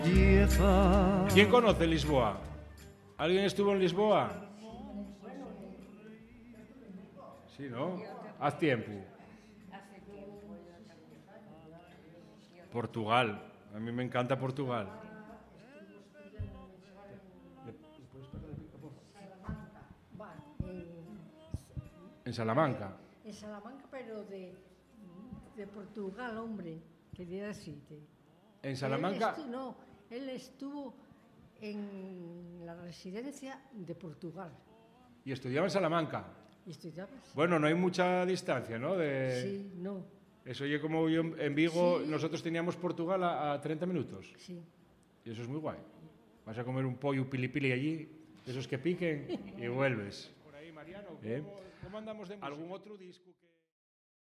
¿Quién conoce Lisboa? ¿Alguien estuvo en Lisboa? Sí, ¿no? Haz tiempo. Portugal. A mí me encanta Portugal. En Salamanca. En Salamanca, pero de Portugal, hombre, quería decirte. En Salamanca. Él estuvo en la residencia de Portugal. ¿Y estudiaba en Salamanca? ¿Estudiabas? Bueno, no hay mucha distancia, ¿no? Sí, no. Eso oye, como yo en Vigo, Sí. nosotros teníamos Portugal a 30 minutos. Sí. Y eso es muy guay. Vas a comer un pollo pili-pili allí, esos que piquen, y vuelves. Por ahí, Mariano, ¿cómo andamos de música? ¿Algún otro disco que...?